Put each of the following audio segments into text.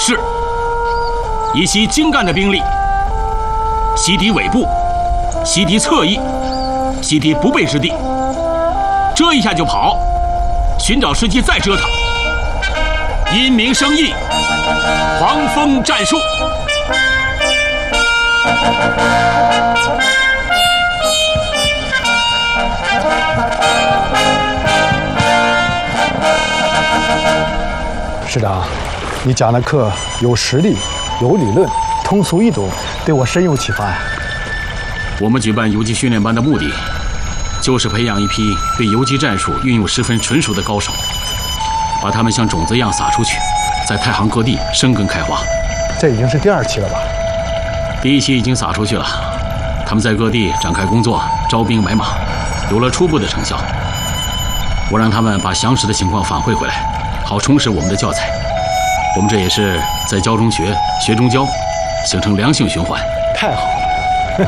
是以其精干的兵力袭敌尾部，袭敌侧翼，袭敌不备之地，遮一下就跑，寻找时机再折腾，因名生义，黄蜂战术。 师长，你讲的课有实力，有理论，通俗易懂，对我深有启发呀。 我们举办游击训练班的目的，就是培养一批对游击战术运用十分纯熟的高手，把他们像种子一样撒出去，在太行各地生根开花。 这已经是第2期了吧？ 第1期已经撒出去了，他们在各地展开工作，招兵买马，有了初步的成效。我让他们把详实的情况反馈回来，好充实我们的教材。我们这也是在教中学，学中教，形成良性循环。 太好了！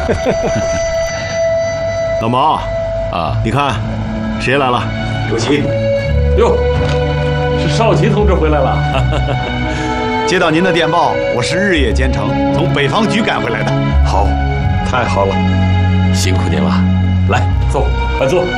老毛啊， 你看谁来了？ 有奇。 哟，是少奇同志回来了。 接到您的电报，我是日夜兼程，从北方局赶回来的。 好，太好了，辛苦您了。来，坐，快坐。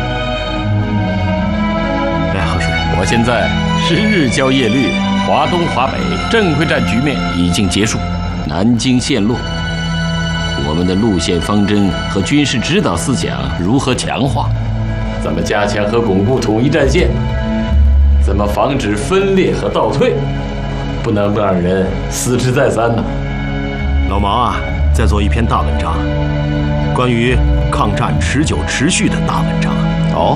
来喝水。 我现在是日交夜虑，华东华北正规战局面已经结束，南京陷落。我们的路线方针和军事指导思想如何强化？怎么加强和巩固统一战线？怎么防止分裂和倒退？不能让人思之再三呢。 老毛啊，在做一篇大文章，关于抗战持久持续的大文章。 哦，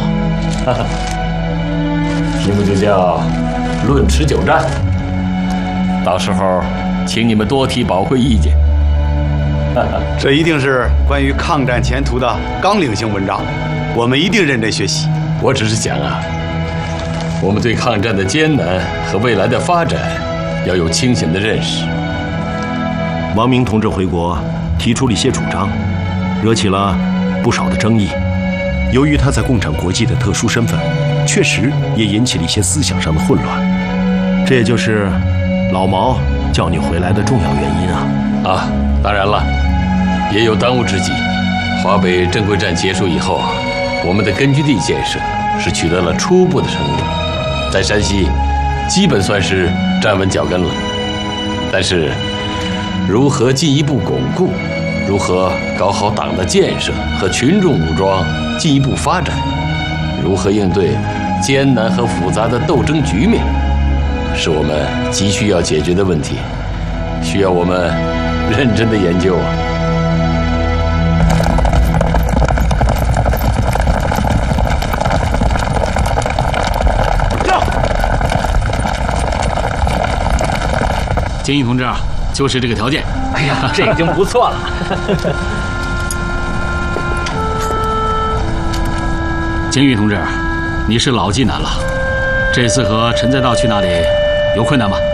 题目就叫《论持久战》。到时候，请你们多提宝贵意见。 这一定是关于抗战前途的纲领性文章，我们一定认真学习。 我只是想啊，我们对抗战的艰难和未来的发展要有清醒的认识。 王明同志回国提出了一些主张，惹起了不少的争议。由于他在共产国际的特殊身份，确实也引起了一些思想上的混乱。这也就是老毛叫你回来的重要原因啊！ 啊，当然了，也有当务之急。华北正规战结束以后，我们的根据地建设是取得了初步的成果，在山西基本算是站稳脚跟了。但是，如何进一步巩固，如何搞好党的建设和群众武装进一步发展，如何应对艰难和复杂的斗争局面，是我们急需要解决的问题，需要我们认真的研究啊。 金玉同志啊，就是这个条件。 哎呀，这已经不错了。 金玉同志，你是老济南了，这次和陈再道去那里有困难吗？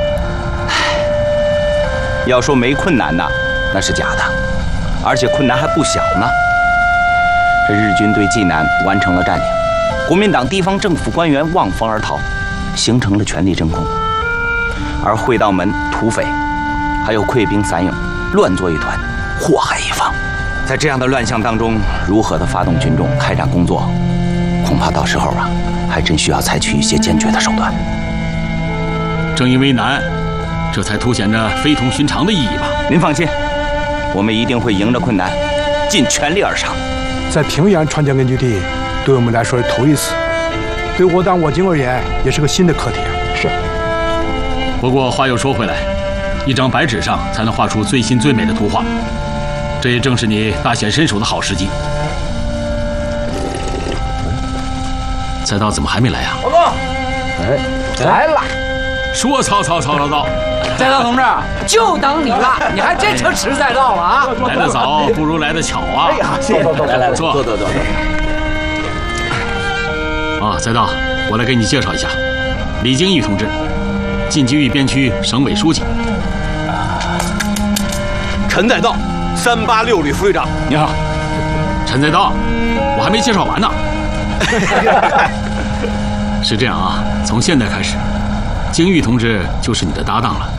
要说没困难呐，那是假的，而且困难还不小呢。这日军对济南完成了占领，国民党地方政府官员望风而逃，形成了权力真空。而会道门土匪还有溃兵散勇，乱作一团，祸害一方。在这样的乱象当中，如何的发动群众开展工作，恐怕到时候啊，还真需要采取一些坚决的手段。 正因为难，这才凸显着非同寻常的意义吧。 您放心，我们一定会迎着困难，尽全力而上。 在平原川江根据地，对我们来说是头一次，对我党我军而言也是个新的课题。 是。 不过话又说回来，一张白纸上才能画出最新最美的图画，这也正是你大显身手的好时机。再道怎么还没来呀？ 报告， 哎， 来了。 说曹操到， 再道同志，就等你了，你还真成迟再到了啊！ 来得早不如来得巧啊！ 哎呀，谢谢，来，坐。 啊，再道，我来给你介绍一下，李经义同志，晋冀豫边区省委书记。 陈再道，386旅副旅长。 你好，陈再道，我还没介绍完呢。是这样啊，从现在开始，经玉同志就是你的搭档了。